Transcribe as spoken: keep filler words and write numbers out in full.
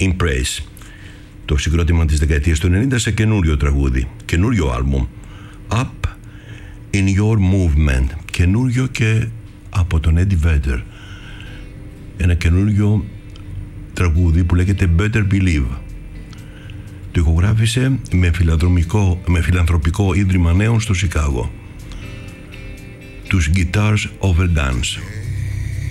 In Praise. Το συγκρότημα της δεκαετίας του ενενήντα σε καινούριο τραγούδι, καινούριο άλμπουμ. Up in Your Movement. Καινούριο και από τον Eddie Vedder. Ένα καινούριο τραγούδι που λέγεται Better Believe. Το ηχογράφησε με, με φιλανθρωπικό ίδρυμα νέων στο Σικάγο, τους Guitars Over Guns.